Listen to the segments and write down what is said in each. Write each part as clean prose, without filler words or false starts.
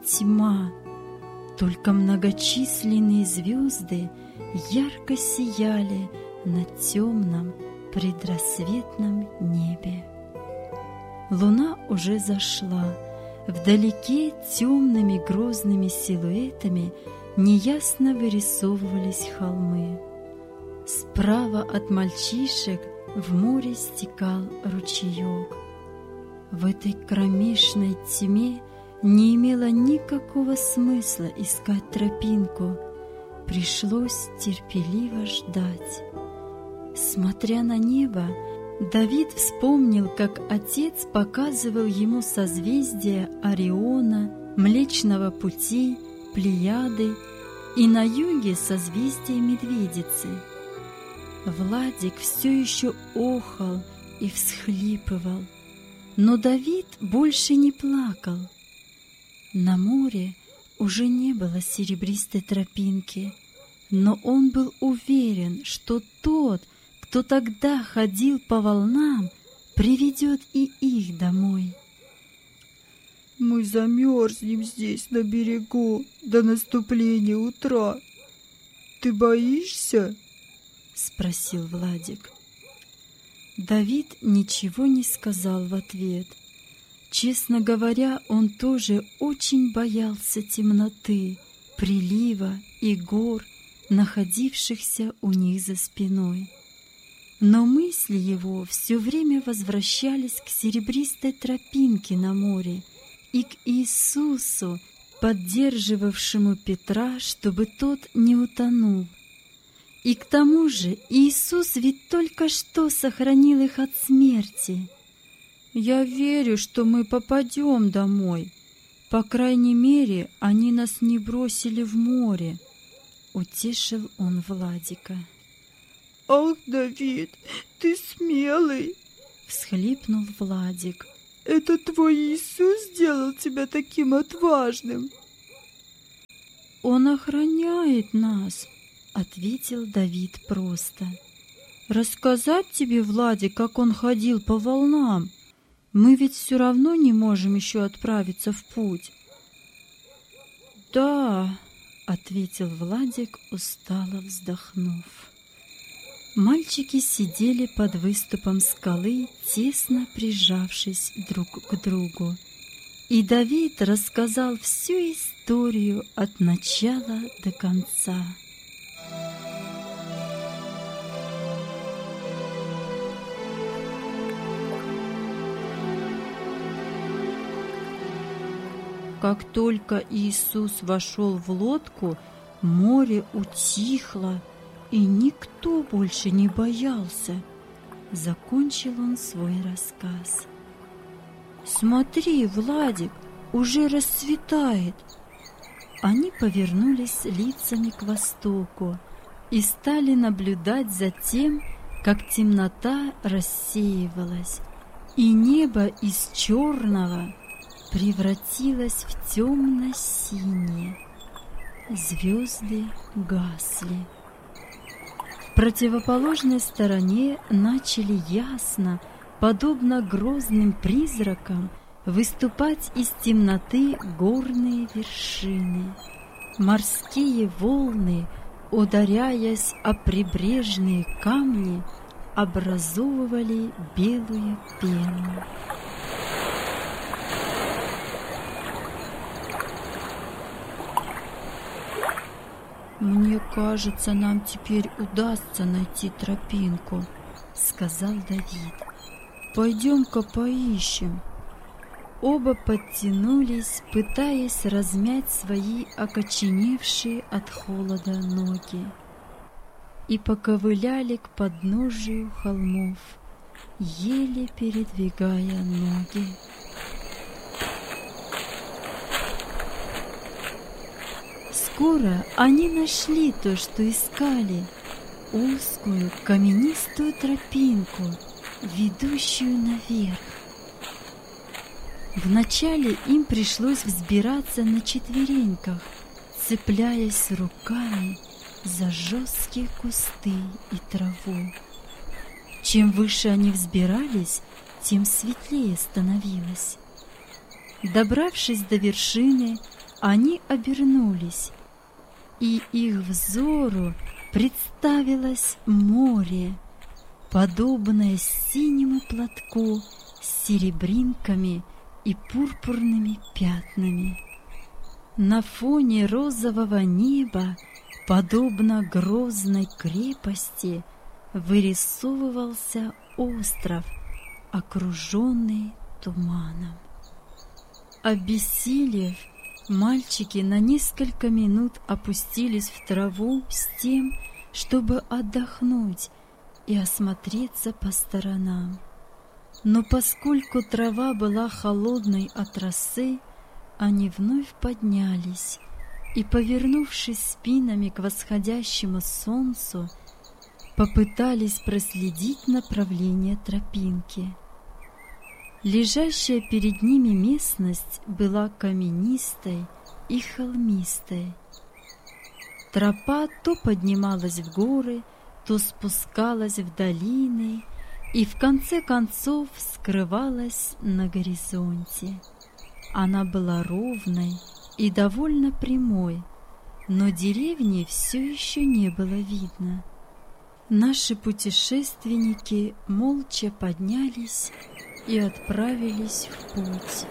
тьма, только многочисленные звезды ярко сияли на темном предрассветном небе. Луна уже зашла, вдалеке темными грозными силуэтами неясно вырисовывались холмы. Справа от мальчишек в море стекал ручеек. В этой кромешной тьме не имело никакого смысла искать тропинку. Пришлось терпеливо ждать. Смотря на небо, Давид вспомнил, как отец показывал ему созвездия Ориона, Млечного Пути, Плеяды и на юге созвездие Медведицы. Владик все еще охал и всхлипывал, но Давид больше не плакал. На море уже не было серебристой тропинки, но он был уверен, что тот, кто тогда ходил по волнам, приведет и их домой. Мы замерзнем здесь на берегу до наступления утра. Ты боишься? Спросил Владик. Давид ничего не сказал в ответ. Честно говоря, он тоже очень боялся темноты, прилива и гор, находившихся у них за спиной. Но мысли его все время возвращались к серебристой тропинке на море и к Иисусу, поддерживавшему Петра, чтобы тот не утонул. И к тому же Иисус ведь только что сохранил их от смерти. Я верю, что мы попадем домой. По крайней мере, они нас не бросили в море. Утешил он Владика. Ах, Давид, ты смелый! Всхлипнул Владик. Это твой Иисус сделал тебя таким отважным. Он охраняет нас, ответил Давид просто. Рассказать тебе, Владик, как он ходил по волнам? Мы ведь все равно не можем еще отправиться в путь. Да, ответил Владик, устало вздохнув. Мальчики сидели под выступом скалы, тесно прижавшись друг к другу. И Давид рассказал всю историю от начала до конца. Как только Иисус вошел в лодку, море утихло, и никто больше не боялся. Закончил он свой рассказ. Смотри, Владик, уже расцветает. Они повернулись лицами к востоку и стали наблюдать за тем, как темнота рассеивалась, и небо из черного превратилось в темно-синее. Звезды гасли. В противоположной стороне начали ясно, подобно грозным призракам, выступать из темноты горные вершины. Морские волны, ударяясь о прибрежные камни, образовывали белую пену. «Мне кажется, нам теперь удастся найти тропинку», — сказал Давид. «Пойдем-ка поищем». Оба подтянулись, пытаясь размять свои окоченевшие от холода ноги, и поковыляли к подножию холмов, еле передвигая ноги. Скоро они нашли то, что искали — узкую каменистую тропинку, ведущую наверх. Вначале им пришлось взбираться на четвереньках, цепляясь руками за жесткие кусты и траву. Чем выше они взбирались, тем светлее становилось. Добравшись до вершины, они обернулись, и их взору представилось море, подобное синему платку с серебринками и пурпурными пятнами. На фоне розового неба, подобно грозной крепости, вырисовывался остров, окруженный туманом. Обессилев, мальчики на несколько минут опустились в траву с тем, чтобы отдохнуть и осмотреться по сторонам. Но поскольку трава была холодной от росы, они вновь поднялись и, повернувшись спинами к восходящему солнцу, попытались проследить направление тропинки. Лежащая перед ними местность была каменистой и холмистой. Тропа то поднималась в горы, то спускалась в долины и в конце концов скрывалась на горизонте. Она была ровной и довольно прямой, но деревни все еще не было видно. Наши путешественники молча поднялись и отправились в путь.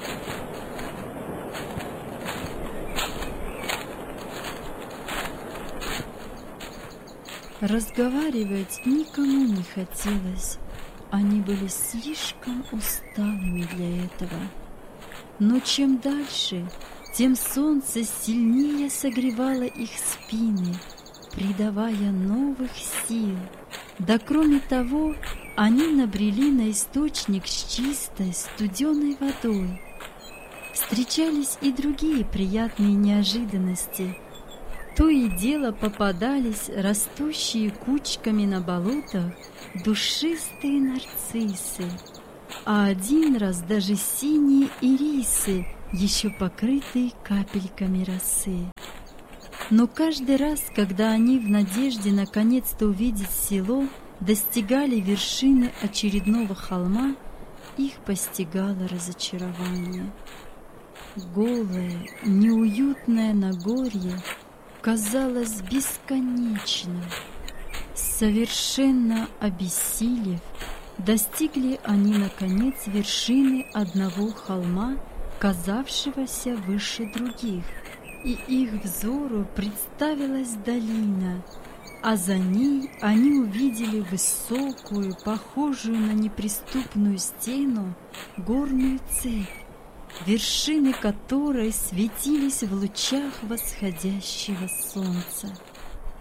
Разговаривать никому не хотелось, они были слишком усталыми для этого. Но чем дальше, тем солнце сильнее согревало их спины, придавая новых сил. Да кроме того, они набрели на источник с чистой студеной водой. Встречались и другие приятные неожиданности. То и дело попадались растущие кучками на болотах душистые нарциссы, а один раз даже синие ирисы, еще покрытые капельками росы. Но каждый раз, когда они в надежде наконец-то увидеть село, достигали вершины очередного холма, их постигало разочарование. Голое, неуютное Нагорье казалось бесконечным. Совершенно обессилев, достигли они, наконец, вершины одного холма, казавшегося выше других, и их взору представилась долина, а за ней они увидели высокую, похожую на неприступную стену, горную цепь, вершины которой светились в лучах восходящего солнца.